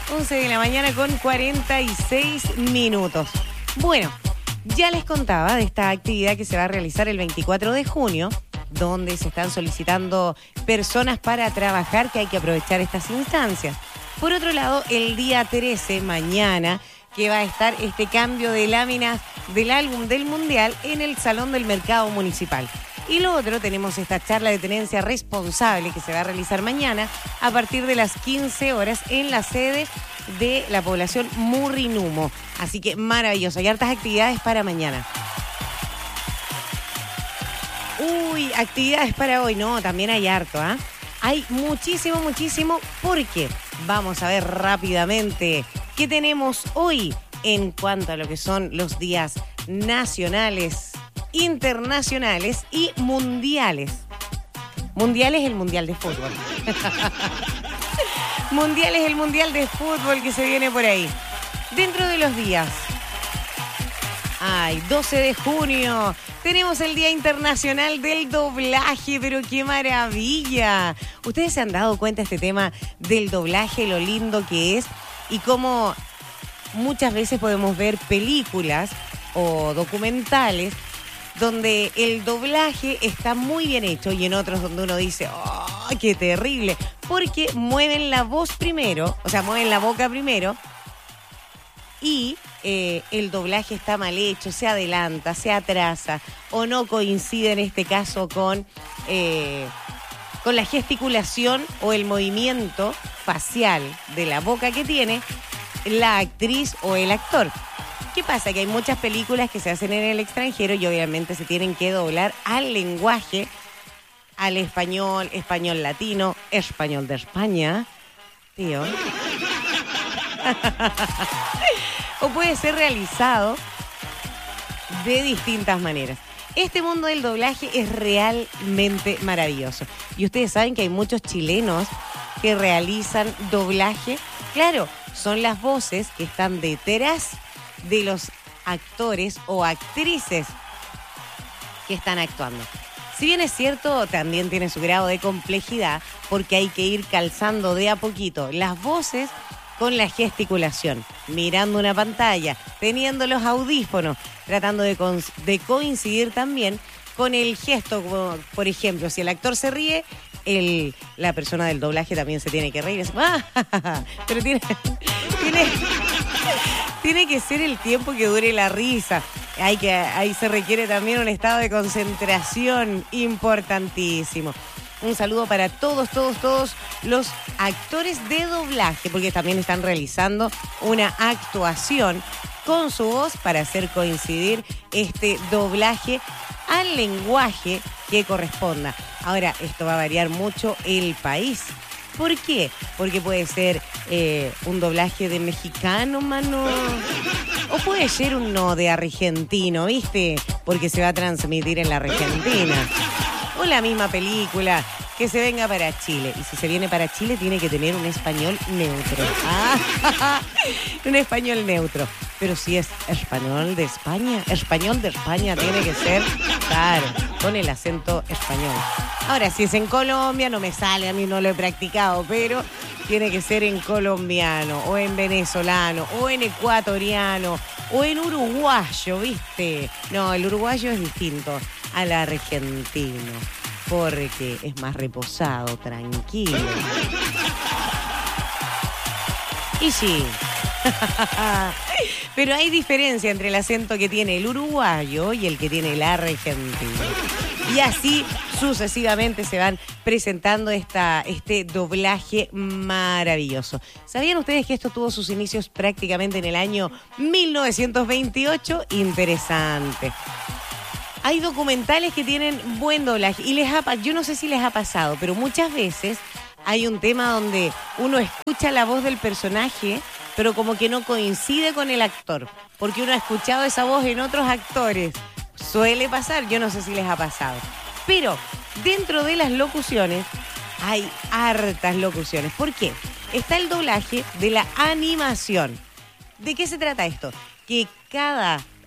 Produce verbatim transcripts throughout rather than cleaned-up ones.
once de la mañana con cuarenta y seis minutos. Bueno, ya les contaba de esta actividad que se va a realizar el veinticuatro de junio, donde se están solicitando personas para trabajar, que hay que aprovechar estas instancias. Por otro lado, el día trece, mañana, que va a estar este cambio de láminas del álbum del Mundial en el Salón del Mercado Municipal. Y lo otro, tenemos esta charla de tenencia responsable que se va a realizar mañana a partir de las quince horas en la sede de la población Murrinumo. Así que maravilloso, hay hartas actividades para mañana. Uy, actividades para hoy, no, también hay harto, ¿ah? ¿eh? Hay muchísimo, muchísimo, porque vamos a ver rápidamente qué tenemos hoy en cuanto a lo que son los días nacionales, internacionales y mundiales. Mundial es el mundial de fútbol. Mundial es el mundial de fútbol que se viene por ahí. Dentro de los días, ay, doce de junio, tenemos el Día Internacional del Doblaje, pero qué maravilla. ¿Ustedes se han dado cuenta de este tema del doblaje, lo lindo que es y cómo muchas veces podemos ver películas o documentales donde el doblaje está muy bien hecho y en otros donde uno dice, ¡oh, qué terrible! Porque mueven la voz primero, o sea, mueven la boca primero y eh, el doblaje está mal hecho, se adelanta, se atrasa o no coincide en este caso con, eh, con la gesticulación o el movimiento facial de la boca que tiene la actriz o el actor. ¿Qué pasa? Que hay muchas películas que se hacen en el extranjero y obviamente se tienen que doblar al lenguaje, al español, español latino, español de España, tío. O puede ser realizado de distintas maneras. Este mundo del doblaje es realmente maravilloso. Y ustedes saben que hay muchos chilenos que realizan doblaje. Claro, son las voces que están detrás de los actores o actrices que están actuando. Si bien es cierto, también tiene su grado de complejidad porque hay que ir calzando de a poquito las voces con la gesticulación, mirando una pantalla, teniendo los audífonos, tratando de, co- de coincidir también con el gesto. Por ejemplo, si el actor se ríe, el, la persona del doblaje también se tiene que reír. Pero tiene... tiene Tiene que ser el tiempo que dure la risa. Hay que, ahí se requiere también un estado de concentración importantísimo. Un saludo para todos, todos, todos los actores de doblaje, porque también están realizando una actuación con su voz para hacer coincidir este doblaje al lenguaje que corresponda. Ahora, esto va a variar mucho el país. ¿Por qué? Porque puede ser eh, un doblaje de mexicano, mano. O puede ser uno de argentino, ¿viste? Porque se va a transmitir en la Argentina. O la misma película que se venga para Chile. Y si se viene para Chile, tiene que tener un español neutro. Ah, un español neutro. Pero si es español de España, español de España tiene que ser, claro, con el acento español. Ahora, si es en Colombia, no me sale, a mí no lo he practicado, pero tiene que ser en colombiano, o en venezolano, o en ecuatoriano, o en uruguayo, ¿viste? No, el uruguayo es distinto al argentino, porque es más reposado, tranquilo. Y sí. Pero hay diferencia entre el acento que tiene el uruguayo y el que tiene el argentino. Y así sucesivamente se van presentando esta, este doblaje maravilloso. ¿Sabían ustedes que esto tuvo sus inicios prácticamente en el año mil novecientos veintiocho? Interesante. Hay documentales que tienen buen doblaje. Y les ha, yo no sé si les ha pasado, pero muchas veces hay un tema donde uno escucha la voz del personaje, pero como que no coincide con el actor, porque uno ha escuchado esa voz en otros actores. Suele pasar, yo no sé si les ha pasado. Pero dentro de las locuciones hay hartas locuciones. ¿Por qué? Está el doblaje de la animación. ¿De qué se trata esto? Que cada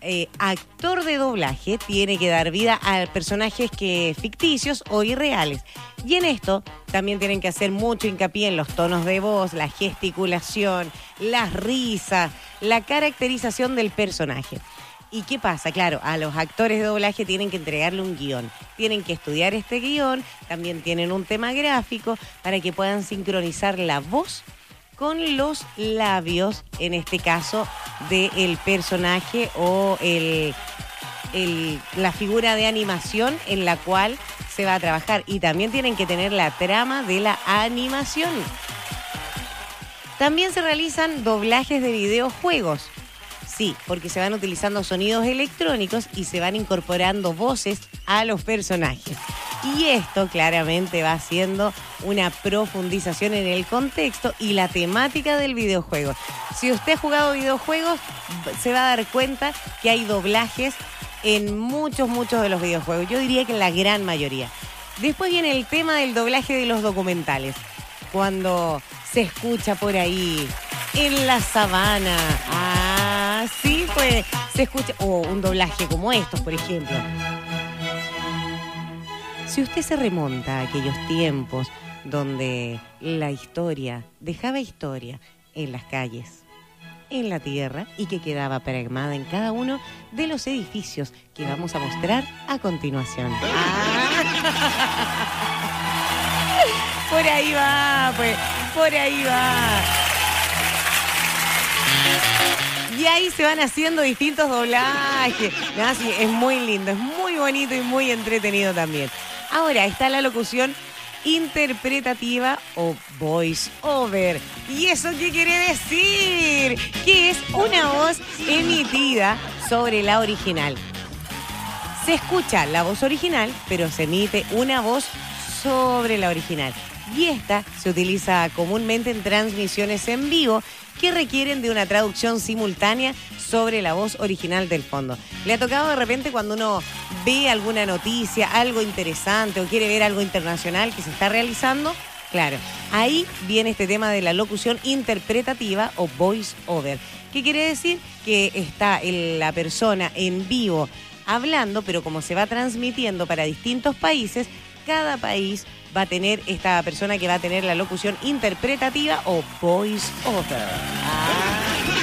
eh, actor de doblaje tiene que dar vida a personajes que ficticios o irreales. Y en esto también tienen que hacer mucho hincapié en los tonos de voz, la gesticulación, las risas, la caracterización del personaje. ¿Y qué pasa? Claro, a los actores de doblaje tienen que entregarle un guión. Tienen que estudiar este guión, también tienen un tema gráfico para que puedan sincronizar la voz con los labios, en este caso, del personaje o el, el, la figura de animación en la cual se va a trabajar. Y también tienen que tener la trama de la animación. También se realizan doblajes de videojuegos. Sí, porque se van utilizando sonidos electrónicos y se van incorporando voces a los personajes. Y esto claramente va haciendo una profundización en el contexto y la temática del videojuego. Si usted ha jugado videojuegos, se va a dar cuenta que hay doblajes en muchos, muchos de los videojuegos. Yo diría que en la gran mayoría. Después viene el tema del doblaje de los documentales. Cuando se escucha por ahí, en la sabana, ah, sí, pues, se escucha, o oh, un doblaje como estos, por ejemplo. Si usted se remonta a aquellos tiempos donde la historia dejaba historia en las calles, en la tierra y que quedaba plasmada en cada uno de los edificios que vamos a mostrar a continuación. Ah. Por ahí va, pues, por ahí va. Y ahí se van haciendo distintos doblajes. No, sí, es muy lindo, es muy bonito y muy entretenido también. Ahora está la locución interpretativa o voice over. ¿Y eso qué quiere decir? Que es una voz emitida sobre la original. Se escucha la voz original, pero se emite una voz sobre la original. Y esta se utiliza comúnmente en transmisiones en vivo que requieren de una traducción simultánea sobre la voz original del fondo. ¿Le ha tocado de repente cuando uno ve alguna noticia, algo interesante o quiere ver algo internacional que se está realizando? Claro, ahí viene este tema de la locución interpretativa o voice over. ¿Qué quiere decir? Que está el, la persona en vivo hablando, pero como se va transmitiendo para distintos países, cada país va a tener esta persona que va a tener la locución interpretativa o voice over. Ah.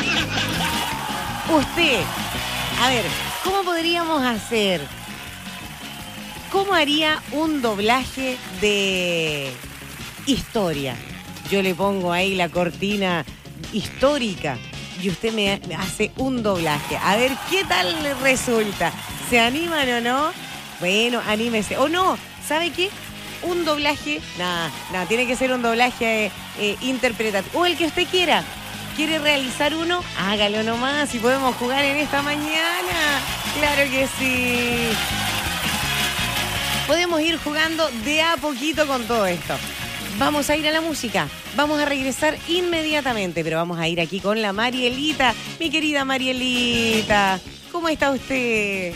Usted, a ver, ¿cómo podríamos hacer? ¿Cómo haría un doblaje de historia? Yo le pongo ahí la cortina histórica y usted me hace un doblaje. A ver, ¿qué tal le resulta? ¿Se animan o no? Bueno, anímese. O no, ¿sabe qué? Un doblaje, nada, nada, tiene que ser un doblaje eh, interpretativo. O el que usted quiera. ¿Quiere realizar uno? Hágalo nomás y podemos jugar en esta mañana. Claro que sí. Podemos ir jugando de a poquito con todo esto. Vamos a ir a la música. Vamos a regresar inmediatamente, pero vamos a ir aquí con la Marielita. Mi querida Marielita, ¿cómo está usted?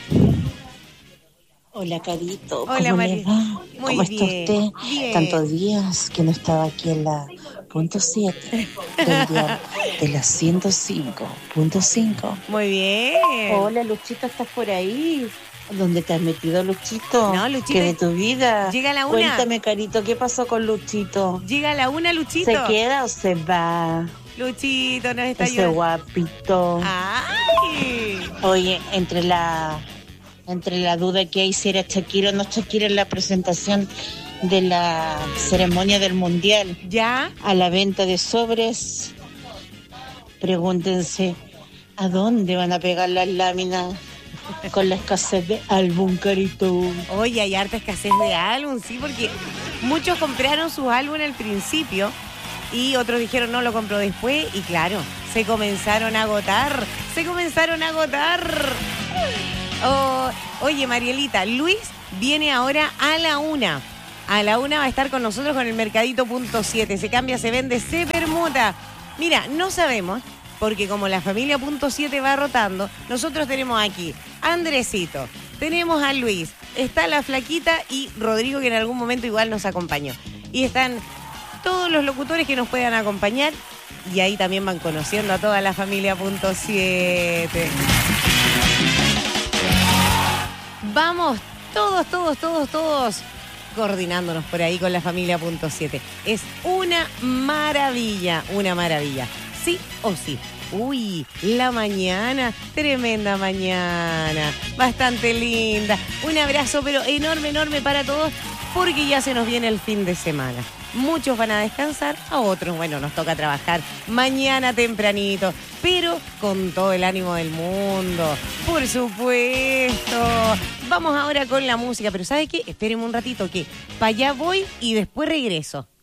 Hola, Carito. ¿Cómo Hola, le va? Muy ¿Cómo bien. está usted? Bien. Tantos días que no estaba aquí en la punto siete del día de la ciento cinco punto cinco. Muy bien. Hola, Luchito, ¿estás por ahí? ¿Dónde te has metido, Luchito? No, Luchito. ¿Qué de tu vida? Llega a la una. Cuéntame, Carito, ¿qué pasó con Luchito? Llega a la una, Luchito. ¿Se queda o se va? Luchito nos está Ese ayudando. guapito. ¡Ay! Oye, entre la entre la duda que hay si era Shakira o no Shakira en la presentación de la ceremonia del Mundial ¿Ya? a la venta de sobres, pregúntense ¿a dónde van a pegar las láminas con la escasez de álbum, Carito? Oye, hay harta escasez de álbum, sí, porque muchos compraron sus álbumes al principio y otros dijeron no, lo compro después y claro, se comenzaron a agotar, se comenzaron a agotar. Oh, oye, Marielita, Luis viene ahora a la una. A la una va a estar con nosotros con el Mercadito punto siete. Se cambia, se vende, se permuta. Mira, no sabemos, porque como la familia punto siete va rotando, nosotros tenemos aquí a Andresito, tenemos a Luis, está la Flaquita y Rodrigo, que en algún momento igual nos acompañó. Y están todos los locutores que nos puedan acompañar y ahí también van conociendo a toda la familia punto siete. Vamos todos, todos, todos, todos coordinándonos por ahí con la familia punto siete. Es una maravilla, una maravilla. Sí o sí. Uy, la mañana, tremenda mañana, bastante linda. Un abrazo, pero enorme, enorme para todos, porque ya se nos viene el fin de semana. Muchos van a descansar, a otros, bueno, nos toca trabajar mañana tempranito, pero con todo el ánimo del mundo, por supuesto. Vamos ahora con la música, pero ¿sabe qué? Espérenme un ratito, que para allá voy y después regreso.